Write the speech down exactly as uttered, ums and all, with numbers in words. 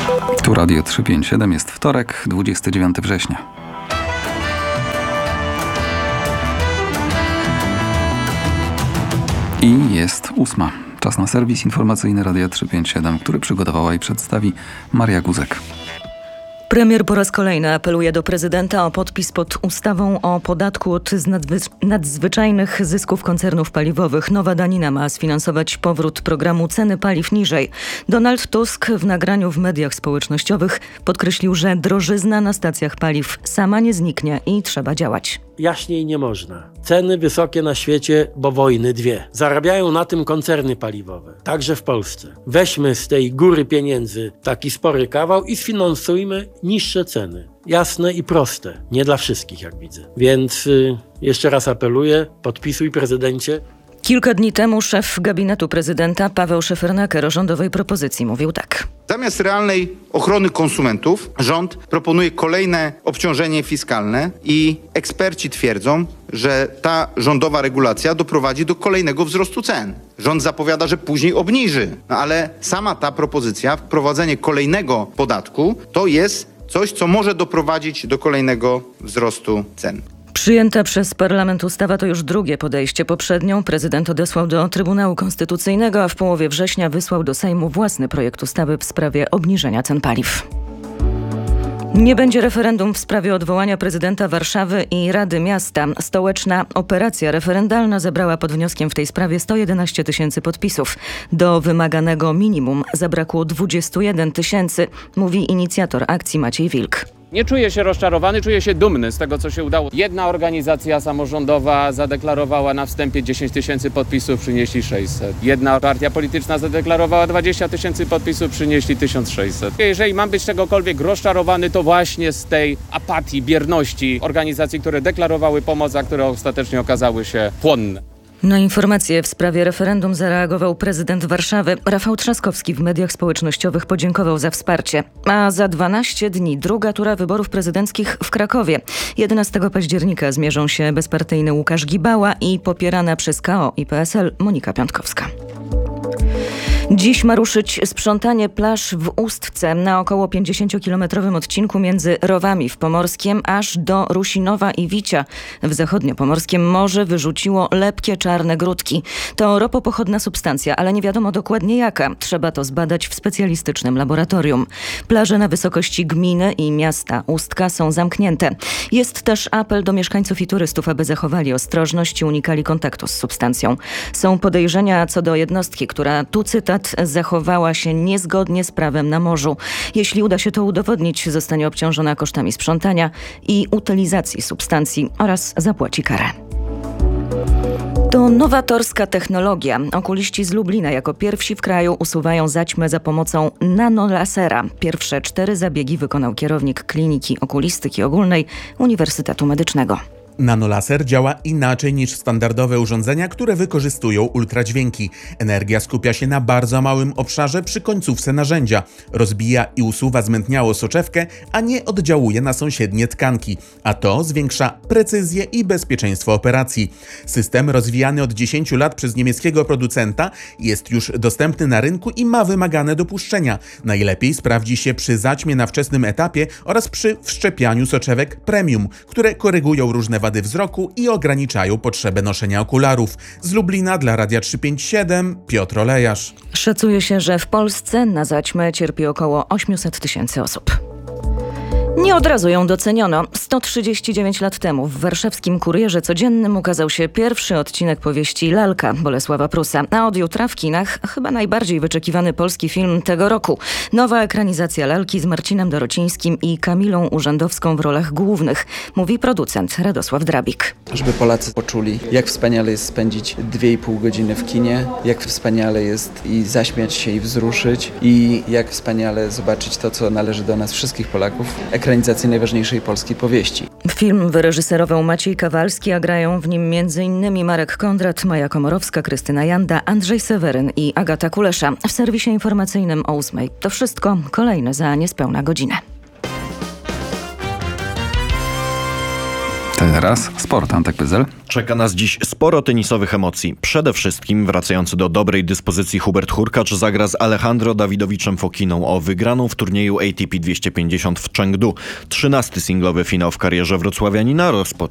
Tu Radio trzysta pięćdziesiąt siedem, jest wtorek, dwudziestego dziewiątego września. I jest ósma. Czas na serwis informacyjny Radia trzysta pięćdziesiąt siedem, który przygotowała i przedstawi Maria Guzek. Premier po raz kolejny apeluje do prezydenta o podpis pod ustawą o podatku od nadwy- nadzwyczajnych zysków koncernów paliwowych. Nowa danina ma sfinansować powrót programu Ceny Paliw Niżej. Donald Tusk w nagraniu w mediach społecznościowych podkreślił, że drożyzna na stacjach paliw sama nie zniknie i trzeba działać. Jaśniej nie można. Ceny wysokie na świecie, bo wojny dwie. Zarabiają na tym koncerny paliwowe, także w Polsce. Weźmy z tej góry pieniędzy taki spory kawał i sfinansujmy niższe ceny. Jasne i proste. Nie dla wszystkich, jak widzę. Więc y, jeszcze raz apeluję, podpisuj prezydencie. Kilka dni temu szef gabinetu prezydenta Paweł Szefernaker o rządowej propozycji mówił tak. Zamiast realnej ochrony konsumentów rząd proponuje kolejne obciążenie fiskalne i eksperci twierdzą, że ta rządowa regulacja doprowadzi do kolejnego wzrostu cen. Rząd zapowiada, że później obniży, no ale sama ta propozycja, wprowadzenie kolejnego podatku, to jest coś, co może doprowadzić do kolejnego wzrostu cen. Przyjęta przez parlament ustawa to już drugie podejście. Poprzednią prezydent odesłał do Trybunału Konstytucyjnego, a w połowie września wysłał do Sejmu własny projekt ustawy w sprawie obniżenia cen paliw. Nie będzie referendum w sprawie odwołania prezydenta Warszawy i Rady Miasta. Stołeczna operacja referendalna zebrała pod wnioskiem w tej sprawie sto jedenaście tysięcy podpisów. Do wymaganego minimum zabrakło dwadzieścia jeden tysięcy, mówi inicjator akcji Maciej Wilk. Nie czuję się rozczarowany, czuję się dumny z tego, co się udało. Jedna organizacja samorządowa zadeklarowała na wstępie dziesięć tysięcy podpisów, przynieśli sześćset. Jedna partia polityczna zadeklarowała dwadzieścia tysięcy podpisów, przynieśli tysiąc sześćset. Jeżeli mam być czegokolwiek rozczarowany, to właśnie z tej apatii, bierności organizacji, które deklarowały pomoc, a które ostatecznie okazały się płonne. Na informacje w sprawie referendum zareagował prezydent Warszawy. Rafał Trzaskowski w mediach społecznościowych podziękował za wsparcie. A za dwanaście dni druga tura wyborów prezydenckich w Krakowie. jedenastego października zmierzą się bezpartyjny Łukasz Gibała i popierana przez K O i P S L Monika Piątkowska. Dziś ma ruszyć sprzątanie plaż w Ustce na około pięćdziesięciokilometrowym odcinku między Rowami w Pomorskiem aż do Rusinowa i Wicia. W zachodniopomorskim morze wyrzuciło lepkie czarne grudki. To ropopochodna substancja, ale nie wiadomo dokładnie jaka. Trzeba to zbadać w specjalistycznym laboratorium. Plaże na wysokości gminy i miasta Ustka są zamknięte. Jest też apel do mieszkańców i turystów, aby zachowali ostrożność i unikali kontaktu z substancją. Są podejrzenia co do jednostki, która, tu cytat, zachowała się niezgodnie z prawem na morzu. Jeśli uda się to udowodnić, zostanie obciążona kosztami sprzątania i utylizacji substancji oraz zapłaci karę. To nowatorska technologia. Okuliści z Lublina jako pierwsi w kraju usuwają zaćmę za pomocą nanolasera. Pierwsze cztery zabiegi wykonał kierownik Kliniki Okulistyki Ogólnej Uniwersytetu Medycznego. Nanolaser działa inaczej niż standardowe urządzenia, które wykorzystują ultradźwięki. Energia skupia się na bardzo małym obszarze przy końcówce narzędzia. Rozbija i usuwa zmętniałą soczewkę, a nie oddziałuje na sąsiednie tkanki. A to zwiększa precyzję i bezpieczeństwo operacji. System rozwijany od dziesięciu lat przez niemieckiego producenta jest już dostępny na rynku i ma wymagane dopuszczenia. Najlepiej sprawdzi się przy zaćmie na wczesnym etapie oraz przy wszczepianiu soczewek premium, które korygują różne wady wzroku i ograniczają potrzebę noszenia okularów. Z Lublina dla Radia trzysta pięćdziesiąt siedem Piotr Olejarz. Szacuje się, że w Polsce na zaćmę cierpi około osiemset tysięcy osób. Nie od razu ją doceniono. sto trzydzieści dziewięć lat temu w warszawskim Kurierze Codziennym ukazał się pierwszy odcinek powieści Lalka Bolesława Prusa, a od jutra w kinach chyba najbardziej wyczekiwany polski film tego roku. Nowa ekranizacja Lalki z Marcinem Dorocińskim i Kamilą Urzędowską w rolach głównych, mówi producent Radosław Drabik. Żeby Polacy poczuli, jak wspaniale jest spędzić dwie i pół godziny w kinie, jak wspaniale jest i zaśmiać się i wzruszyć i jak wspaniale zobaczyć to, co należy do nas wszystkich Polaków. Ekranizacji najważniejszej polskiej powieści. Film wyreżyserował Maciej Kawalski, a grają w nim m.in. Marek Kondrat, Maja Komorowska, Krystyna Janda, Andrzej Seweryn i Agata Kulesza. W serwisie informacyjnym o ósmej. To wszystko, kolejne za niespełna godzinę. Teraz sport, Antek Pyzel. Czeka nas dziś sporo tenisowych emocji. Przede wszystkim wracający do dobrej dyspozycji Hubert Hurkacz zagra z Alejandro Dawidowiczem Fokiną o wygraną w turnieju A T P dwieście pięćdziesiąt w Chengdu. Trzynasty singlowy finał w karierze wrocławianina rozpoczął